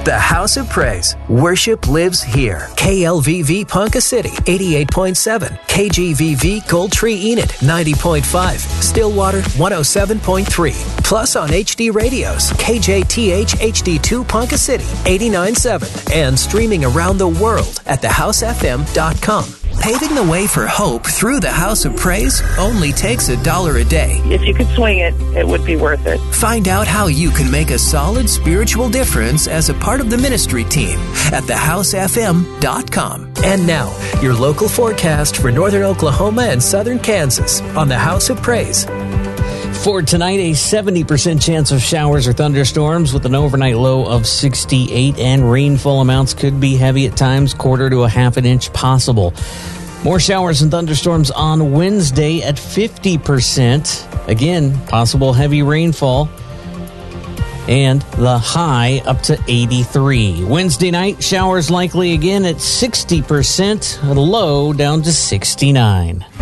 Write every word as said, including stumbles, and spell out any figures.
The House of Praise. Worship lives here. K L V V Ponca City, eighty-eight point seven. K G V V Gold Tree Enid, ninety point five. Stillwater, one oh seven point three. Plus on H D radios, K J T H H D two Ponca City, eighty-nine point seven. And streaming around the world at the house f m dot com. Paving the way for hope through the House of Praise only takes a dollar a day. If you could swing it, it would be worth it. Find out how you can make a solid spiritual difference as a part of the ministry team at the house f m dot com. And now, your local forecast for northern Oklahoma and southern Kansas on the House of Praise. For tonight, a seventy percent chance of showers or thunderstorms with an overnight low of sixty-eight, and rainfall amounts could be heavy at times, quarter to a half an inch possible. More showers and thunderstorms on Wednesday at fifty percent. Again, possible heavy rainfall. And the high up to eighty-three. Wednesday night, showers likely again at sixty percent. The low down to sixty-nine.